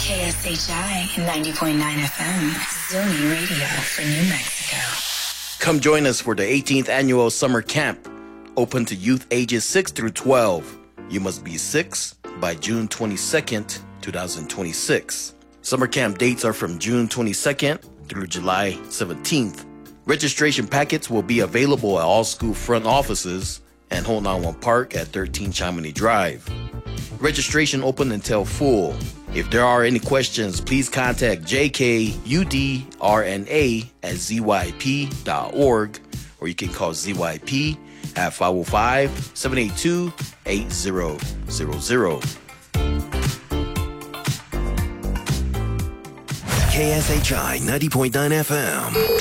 KSHI 90.9 FM, Zuni Radio for New Mexico. Come join us for the 18th annual summer camp, open to youth ages 6 through 12. You must be 6 by June 22nd, 2026. Summer camp dates are from June 22nd through July 17th. Registration packets will be available at all school front offices and Hold On One Park at 13 Chamonix Drive. Registration open until full. If there are any questions, please contact jkudrna@zyp.org or you can call ZYP at 505-782-8000. KSHI 90.9 FM.